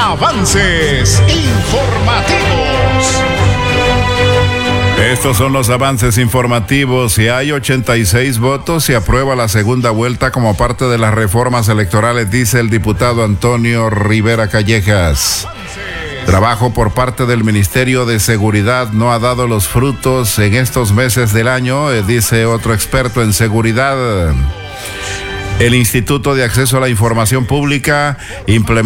Avances informativos. Estos son los avances informativos. Si hay 86 votos, se aprueba la segunda vuelta como parte de las reformas electorales, dice el diputado Antonio Rivera Callejas. Trabajo por parte del Ministerio de Seguridad no ha dado los frutos en estos meses del año, dice otro experto en seguridad. El Instituto de Acceso a la Información Pública implementa